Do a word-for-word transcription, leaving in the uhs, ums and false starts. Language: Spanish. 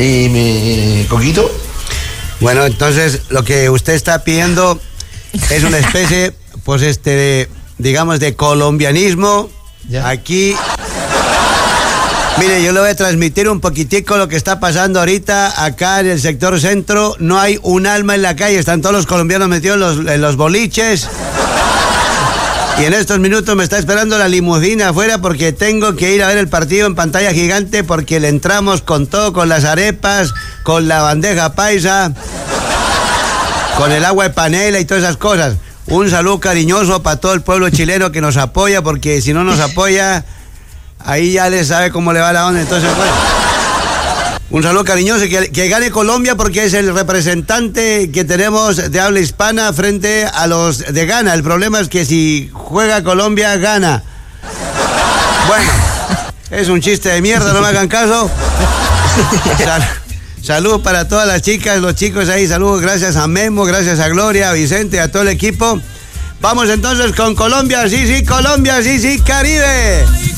¿Y mi coquito? Bueno, entonces lo que usted está pidiendo es una especie, pues este, digamos, de colombianismo. ¿Ya? Aquí, mire, yo le voy a transmitir un poquitico lo que está pasando ahorita acá en el sector centro. No hay un alma en la calle, están todos los colombianos metidos en los, en los boliches. Y en estos minutos me está esperando la limusina afuera porque tengo que ir a ver el partido en pantalla gigante porque le entramos con todo, con las arepas, con la bandeja paisa, con el agua de panela y todas esas cosas. Un saludo cariñoso para todo el pueblo chileno que nos apoya, porque si no nos apoya, ahí ya le sabe cómo le va la onda. Entonces, bueno, un saludo cariñoso, que, que gane Colombia porque es el representante que tenemos de habla hispana frente a los de Ghana. El problema es que si juega Colombia, gana. Bueno, es un chiste de mierda, no me hagan caso. Sal, salud para todas las chicas, los chicos ahí, saludos, gracias a Memo, gracias a Gloria, a Vicente, a todo el equipo. Vamos entonces con Colombia, sí, sí, Colombia, sí, sí, Caribe.